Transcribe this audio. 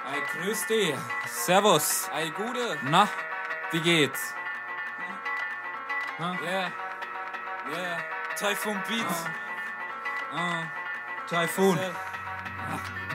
Ei, grüß dich. Servus. Ei, Gute. Na, wie geht's? Yeah. Yeah. Typhoon Beats. Typhoon.